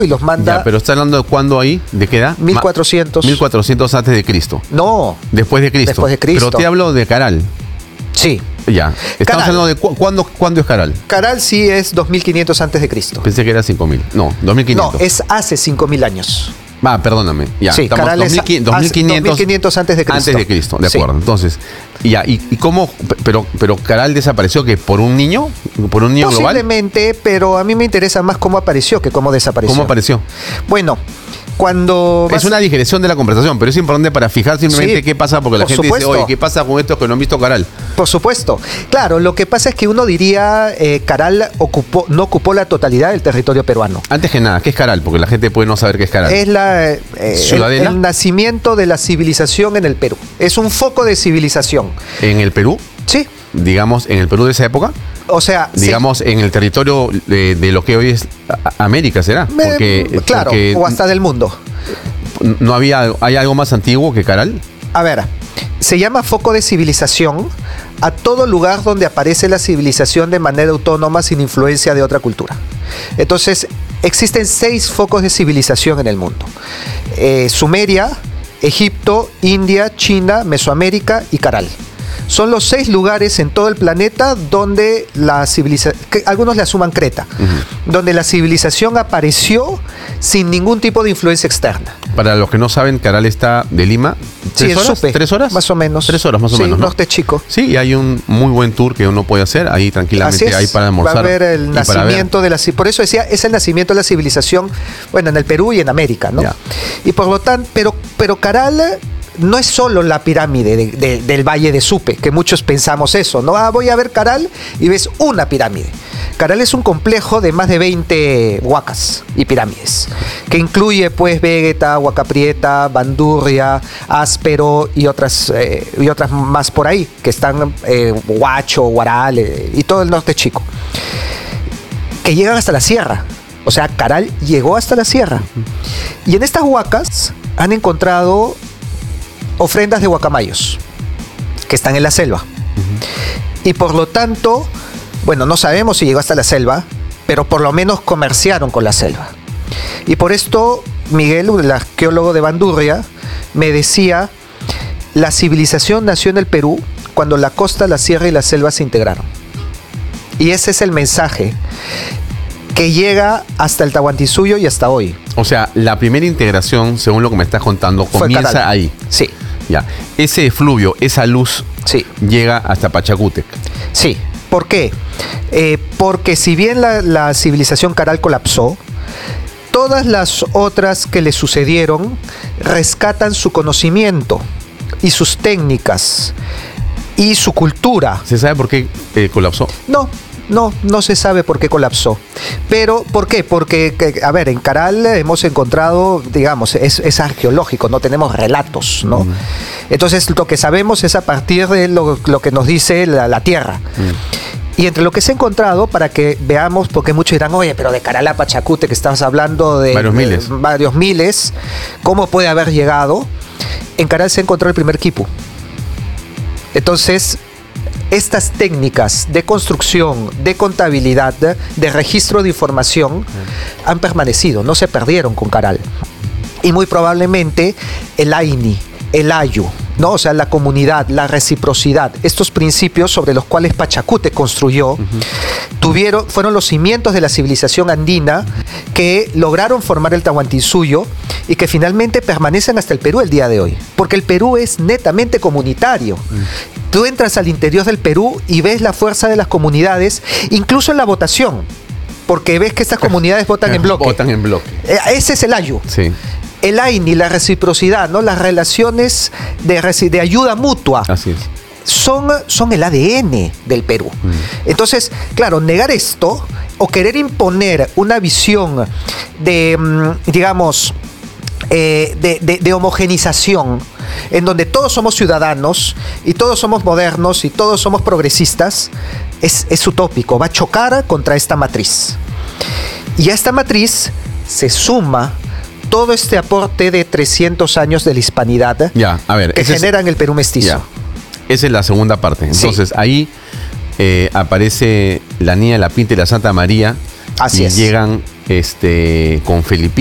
y los manda. Ya, pero está hablando de cuándo ahí, ¿de qué edad? 1400. 1400 antes de Cristo. No. Después de Cristo. Después de Cristo. Pero te hablo de Caral. Sí. Ya. Estamos Caral. hablando de cuándo es Caral. Caral sí es 2500 antes de Cristo. Pensé que era 5000. No, 2500. No, es hace 5000 años. Perdóname. Ya, Sí, estamos Caral es 2500 antes de Cristo. Antes de Cristo, de Sí. acuerdo. Entonces, ya, ¿y cómo? Pero Caral desapareció, ¿que por un niño? ¿Por un niño global? Posiblemente, pero a mí me interesa más cómo apareció que cómo desapareció. ¿Cómo apareció? Bueno, cuando... Es una digresión de la conversación, pero es importante para fijar simplemente Sí, qué pasa, porque la por gente supuesto. dice, oye, ¿qué pasa con estos que no han visto Caral? Por supuesto. Claro, lo que pasa es que uno diría Caral no ocupó la totalidad del territorio peruano. Antes que nada, ¿qué es Caral? Porque la gente puede no saber qué es Caral. Es ¿Ciudadela? el nacimiento de la civilización en el Perú. Es un foco de civilización. ¿En el Perú? Sí. Digamos, en el Perú de esa época, O sea, digamos, en el territorio de lo que hoy es América, ¿será? claro, porque o hasta del mundo. no había, ¿hay algo más antiguo que Caral? A ver, se llama foco de civilización a todo lugar donde aparece la civilización de manera autónoma sin influencia de otra cultura. Entonces, existen 6 focos de civilización en el mundo. Sumeria, Egipto, India, China, Mesoamérica y Caral. Son los 6 lugares en todo el planeta donde la civilización, algunos le asuman Creta, donde la civilización apareció sin ningún tipo de influencia externa. Para los que no saben, Caral está de Lima. Sí, ¿3 horas? supe. 3 horas? Más o menos. 3 horas más o Sí, menos, ¿no? norte chico. Sí, y hay un muy buen tour que uno puede hacer ahí tranquilamente, Así es. ahí para almorzar. Va a ver el y para ver. nacimiento de la... Por eso decía, es el nacimiento de la civilización, bueno, en el Perú y en América, ¿no? Ya. Y por lo tanto, pero Caral no es solo la pirámide del Valle de Supe, que muchos pensamos eso, ¿no? Voy a ver Caral y ves una pirámide. Caral es un complejo de más de 20 huacas y pirámides, que incluye pues Vegeta, Huaca Prieta, Bandurria, Áspero y otras más por ahí, que están Huacho, Huaral y todo el norte chico, que llegan hasta la sierra. O sea, Caral llegó hasta la sierra. Y en estas huacas han encontrado ofrendas de guacamayos que están en la selva. Y por lo tanto, bueno, no sabemos si llegó hasta la selva, pero por lo menos comerciaron con la selva. Y por esto Miguel, el arqueólogo de Bandurria, me decía, la civilización nació en el Perú cuando la costa, la sierra y la selva se integraron. Y ese es el mensaje que llega hasta el Tahuantinsuyo y hasta hoy. O sea, la primera integración, según lo que me estás contando, Fue comienza Caral. ahí. Sí, Ya. Ese efluvio, esa luz, sí. llega hasta Pachacútec. Sí, ¿por qué? Porque si bien la civilización Caral colapsó, todas las otras que le sucedieron rescatan su conocimiento y sus técnicas y su cultura. ¿Se sabe por qué colapsó? No se sabe por qué colapsó. Pero, ¿por qué? Porque, a ver, en Caral hemos encontrado, digamos, es arqueológico, no tenemos relatos, ¿no? Entonces, lo que sabemos es a partir de lo que nos dice la tierra. Y entre lo que se ha encontrado, para que veamos, porque muchos dirán, oye, pero de Caral a Pachacútec, que estás hablando de varios miles, ¿cómo puede haber llegado? En Caral se encontró el primer quipu. Entonces, estas técnicas de construcción, de contabilidad, de registro de información han permanecido, no se perdieron con Caral. Y muy probablemente el Aini, el Ayu, ¿no? O sea, la comunidad, la reciprocidad, estos principios sobre los cuales Pachacútec construyó, fueron los cimientos de la civilización andina que lograron formar el Tahuantinsuyo y que finalmente permanecen hasta el Perú el día de hoy. Porque el Perú es netamente comunitario. Tú entras al interior del Perú y ves la fuerza de las comunidades, incluso en la votación, porque ves que estas comunidades votan en bloque. Votan en bloque. Ese es el Ayu. Sí. El Aini, la reciprocidad, ¿no? Las relaciones de ayuda mutua. Así es. Son el ADN del Perú. Entonces, claro, negar esto o querer imponer una visión de, digamos, de homogenización, en donde todos somos ciudadanos y todos somos modernos y todos somos progresistas, es utópico, va a chocar contra esta matriz. Y a esta matriz se suma todo este aporte de 300 años de la hispanidad que generan el Perú mestizo. Ya. Esa es la segunda parte. Entonces, sí, ahí aparece la Niña de la Pinta y la Santa María. Así y es. llegan con Felipe